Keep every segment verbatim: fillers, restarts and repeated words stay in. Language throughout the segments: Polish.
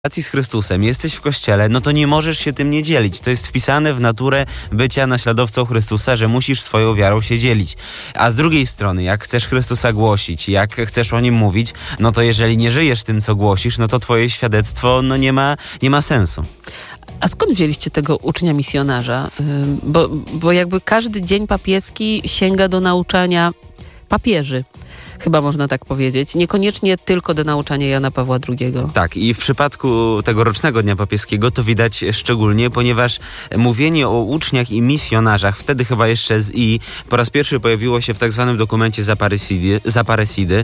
z Chrystusem, jesteś w Kościele, no to nie możesz się tym nie dzielić. To jest wpisane w naturę bycia naśladowcą Chrystusa, że musisz swoją wiarą się dzielić. A z drugiej strony, jak chcesz Chrystusa głosić, jak chcesz o Nim mówić, no to jeżeli nie żyjesz tym, co głosisz, no to twoje świadectwo no nie ma, nie ma sensu. A skąd wzięliście tego ucznia misjonarza? Bo, bo jakby każdy dzień papieski sięga do nauczania papieży. Chyba można tak powiedzieć. Niekoniecznie tylko do nauczania Jana Pawła drugiego. Tak, i w przypadku tegorocznego Dnia Papieskiego to widać szczególnie, ponieważ mówienie o uczniach i misjonarzach, wtedy chyba jeszcze z I, po raz pierwszy pojawiło się w tak zwanym dokumencie Zaparesidy, Zaparesidy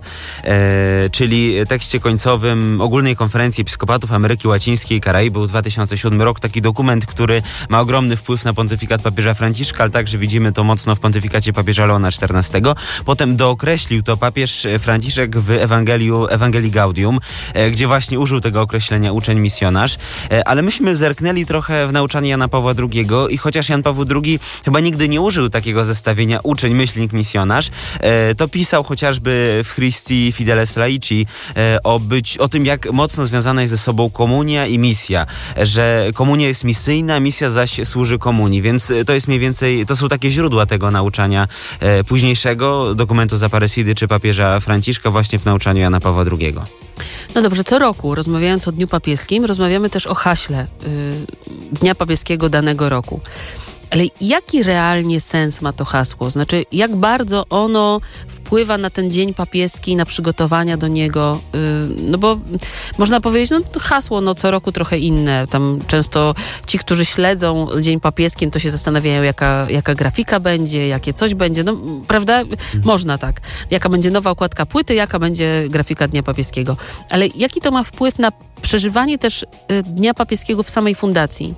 e, czyli tekście końcowym Ogólnej Konferencji Episkopatów Ameryki Łacińskiej i Karaibów, dwa tysiące siódmy rok. Taki dokument, który ma ogromny wpływ na pontyfikat papieża Franciszka, ale także widzimy to mocno w pontyfikacie papieża Leona czternastego. Potem dookreślił to papież Franciszek w Ewangeliu, Ewangelii Gaudium, gdzie właśnie użył tego określenia uczeń misjonarz, ale myśmy zerknęli trochę w nauczanie Jana Pawła drugiego i chociaż Jan Paweł drugi chyba nigdy nie użył takiego zestawienia uczeń, myślnik, misjonarz, to pisał chociażby w Christi Fideles Laici o, być, o tym, jak mocno związana jest ze sobą komunia i misja, że komunia jest misyjna, misja zaś służy komunii, więc to jest mniej więcej, to są takie źródła tego nauczania późniejszego dokumentu Zaparesidy czy papieża Franciszka właśnie w nauczaniu Jana Pawła drugiego. No dobrze, co roku, rozmawiając o Dniu Papieskim, rozmawiamy też o haśle yy, Dnia Papieskiego danego roku. Ale jaki realnie sens ma to hasło? Znaczy, jak bardzo ono wpływa na ten Dzień Papieski, na przygotowania do niego? Yy, no bo można powiedzieć, no to hasło no, co roku trochę inne. Tam często ci, którzy śledzą Dzień Papieski, to się zastanawiają, jaka, jaka grafika będzie, jakie coś będzie. No, prawda? Mhm. Można tak. Jaka będzie nowa okładka płyty, jaka będzie grafika Dnia Papieskiego. Ale jaki to ma wpływ na przeżywanie też yy, Dnia Papieskiego w samej fundacji?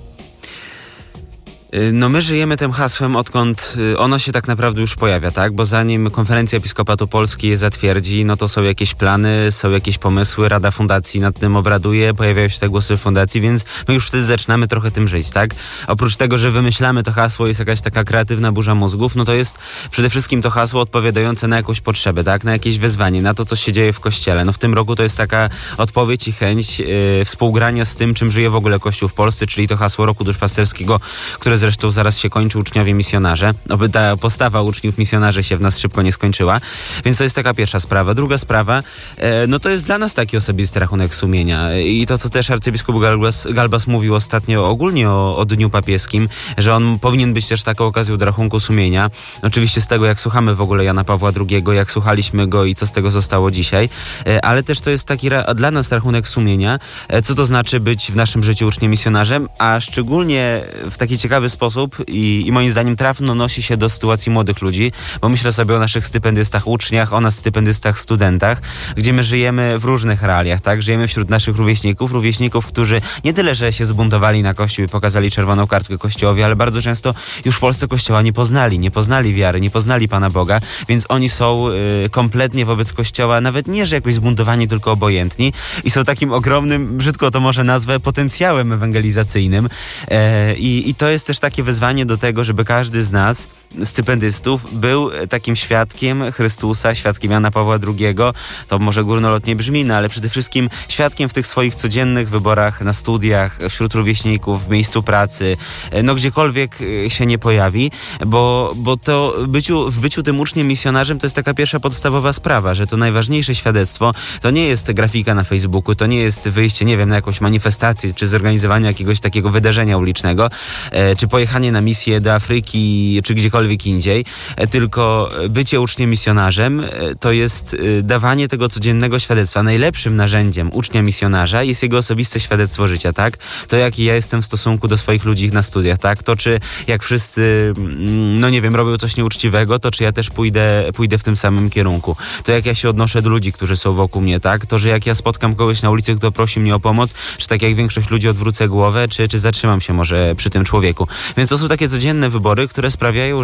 No my żyjemy tym hasłem, odkąd ono się tak naprawdę już pojawia, tak? Bo zanim Konferencja Episkopatu Polski je zatwierdzi, no to są jakieś plany, są jakieś pomysły, Rada Fundacji nad tym obraduje, pojawiają się te głosy w fundacji, więc my już wtedy zaczynamy trochę tym żyć, tak? Oprócz tego, że wymyślamy to hasło, jest jakaś taka kreatywna burza mózgów, no to jest przede wszystkim to hasło odpowiadające na jakąś potrzebę, tak? Na jakieś wezwanie, na to, co się dzieje w Kościele. No w tym roku to jest taka odpowiedź i chęć yy, współgrania z tym, czym żyje w ogóle Kościół w Polsce, czyli to hasło Roku Duszpasterskiego, które zresztą zaraz się kończy uczniowie misjonarze. Oby ta postawa uczniów misjonarzy się w nas szybko nie skończyła. Więc to jest taka pierwsza sprawa. Druga sprawa, e, no to jest dla nas taki osobisty rachunek sumienia. I to, co też arcybiskup Galbas, Galbas mówił ostatnio ogólnie o, o Dniu Papieskim, że on powinien być też taką okazją do rachunku sumienia. Oczywiście z tego, jak słuchamy w ogóle Jana Pawła drugiego, jak słuchaliśmy go i co z tego zostało dzisiaj. E, ale też to jest taki ra- dla nas rachunek sumienia, e, co to znaczy być w naszym życiu uczniem misjonarzem, a szczególnie w taki ciekawy sposób I, i moim zdaniem trafno nosi się do sytuacji młodych ludzi, bo myślę sobie o naszych stypendystach, uczniach, o nas stypendystach, studentach, gdzie my żyjemy w różnych realiach, tak? Żyjemy wśród naszych rówieśników, rówieśników, którzy nie tyle, że się zbuntowali na Kościół i pokazali czerwoną kartkę Kościołowi, ale bardzo często już w Polsce Kościoła nie poznali, nie poznali wiary, nie poznali Pana Boga, więc oni są y, kompletnie wobec Kościoła, nawet nie, że jakoś zbuntowani, tylko obojętni i są takim ogromnym, brzydko to może nazwę, potencjałem ewangelizacyjnym e, i, i to jest też takie wezwanie do tego, żeby każdy z nas, stypendystów, był takim świadkiem Chrystusa, świadkiem Jana Pawła drugiego. To może górnolotnie brzmi, no ale przede wszystkim świadkiem w tych swoich codziennych wyborach na studiach, wśród rówieśników, w miejscu pracy, no gdziekolwiek się nie pojawi, bo, bo to byciu, w byciu tym uczniem misjonarzem to jest taka pierwsza podstawowa sprawa, że to najważniejsze świadectwo to nie jest grafika na Facebooku, to nie jest wyjście, nie wiem, na jakąś manifestację, czy zorganizowanie jakiegoś takiego wydarzenia ulicznego, czy pojechanie na misję do Afryki, czy gdziekolwiek indziej, tylko bycie uczniem misjonarzem to jest dawanie tego codziennego świadectwa. Najlepszym narzędziem ucznia misjonarza jest jego osobiste świadectwo życia, tak? To jaki ja jestem w stosunku do swoich ludzi na studiach, tak? To czy jak wszyscy, no nie wiem, robią coś nieuczciwego, to czy ja też pójdę, pójdę w tym samym kierunku. To jak ja się odnoszę do ludzi, którzy są wokół mnie, tak? To, że jak ja spotkam kogoś na ulicy, kto prosi mnie o pomoc, czy tak jak większość ludzi odwrócę głowę, czy, czy zatrzymam się może przy tym człowieku. Więc to są takie codzienne wybory, które sprawiają, że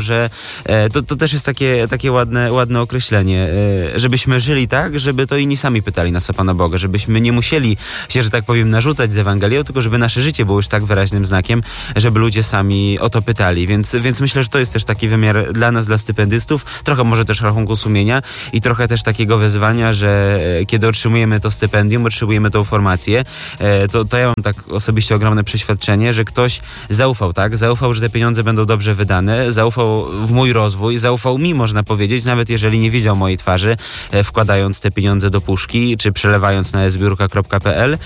że e, to, to też jest takie, takie ładne, ładne określenie, e, żebyśmy żyli tak, żeby to inni sami pytali nas o Pana Boga, żebyśmy nie musieli się, że tak powiem, narzucać z Ewangelią, tylko żeby nasze życie było już tak wyraźnym znakiem, żeby ludzie sami o to pytali. Więc, więc myślę, że to jest też taki wymiar dla nas, dla stypendystów, trochę może też rachunku sumienia i trochę też takiego wezwania, że kiedy otrzymujemy to stypendium, otrzymujemy tą formację, to, to ja mam tak osobiście ogromne przeświadczenie, że ktoś zaufał, tak? Zaufał, że te pieniądze będą dobrze wydane, zaufał w mój rozwój, zaufał mi, można powiedzieć, nawet jeżeli nie widział mojej twarzy, wkładając te pieniądze do puszki, czy przelewając na zbiórka kropka p l,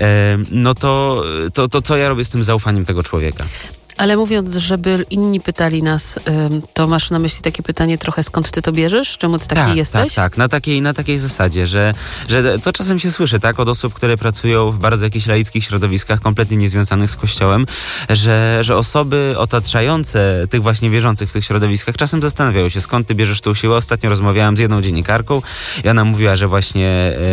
no to, to, to co ja robię z tym zaufaniem tego człowieka? Ale mówiąc, żeby inni pytali nas, to masz na myśli takie pytanie trochę, skąd ty to bierzesz? Czemu ty taki tak, jesteś? Tak, tak, na takiej, na takiej zasadzie, że, że to czasem się słyszy, tak, od osób, które pracują w bardzo jakichś laickich środowiskach, kompletnie niezwiązanych z Kościołem, że, że osoby otaczające tych właśnie wierzących w tych środowiskach czasem zastanawiają się, skąd ty bierzesz tą siłę. Ostatnio rozmawiałam z jedną dziennikarką i ona mówiła, że właśnie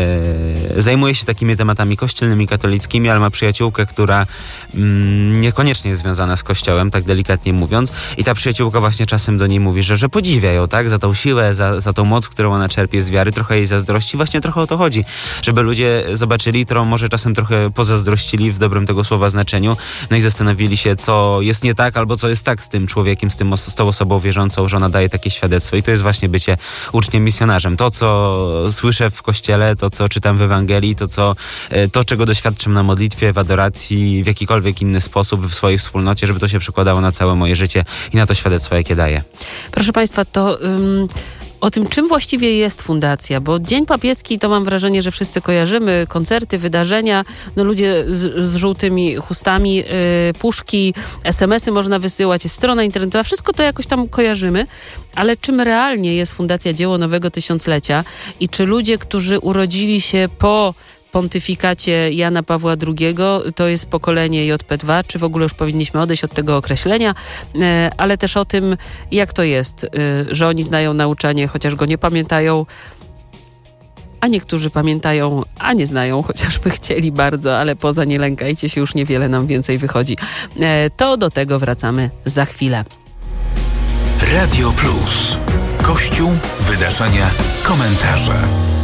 e, zajmuje się takimi tematami kościelnymi, katolickimi, ale ma przyjaciółkę, która mm, niekoniecznie jest związana z Kościołem, tak delikatnie mówiąc. I ta przyjaciółka właśnie czasem do niej mówi, że, że podziwia ją, tak, za tą siłę, za, za tą moc, którą ona czerpie z wiary, trochę jej zazdrości. Właśnie trochę o to chodzi, żeby ludzie zobaczyli, którą może czasem trochę pozazdrościli w dobrym tego słowa znaczeniu, no i zastanowili się, co jest nie tak, albo co jest tak z tym człowiekiem, z, tym, z tą osobą wierzącą, że ona daje takie świadectwo. I to jest właśnie bycie uczniem, misjonarzem. To, co słyszę w Kościele, to, co czytam w Ewangelii, to, co, to czego doświadczam na modlitwie, w adoracji, w jakikolwiek inny sposób w swojej wspólnocie, żeby to się przekładało na całe moje życie i na to świadectwo, jakie daję. Proszę Państwa, to um, o tym, czym właściwie jest fundacja, bo Dzień Papieski to mam wrażenie, że wszyscy kojarzymy, koncerty, wydarzenia, no ludzie z, z żółtymi chustami, yy, puszki, es em esy można wysyłać, jest strona internetowa, wszystko to jakoś tam kojarzymy, ale czym realnie jest Fundacja Dzieło Nowego Tysiąclecia i czy ludzie, którzy urodzili się po pontyfikacie Jana Pawła drugiego, to jest pokolenie J P dwa, czy w ogóle już powinniśmy odejść od tego określenia, ale też o tym, jak to jest, że oni znają nauczanie, chociaż go nie pamiętają, a niektórzy pamiętają, a nie znają, chociażby chcieli bardzo, ale poza nie lękajcie się, już niewiele nam więcej wychodzi. To do tego wracamy za chwilę. Radio Plus. Kościół, wydarzenia, komentarze.